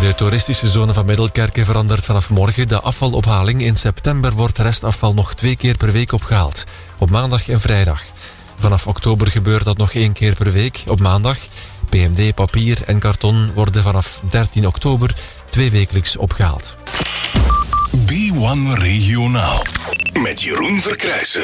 de toeristische zone van Middelkerke verandert vanaf morgen de afvalophaling. In september wordt restafval nog 2 keer per week opgehaald. Op maandag en vrijdag. Vanaf oktober gebeurt dat nog 1 keer per week op maandag. PMD, papier en karton worden vanaf 13 oktober 2 wekelijks opgehaald. B1 Regionaal met Jeroen Verkruijsen.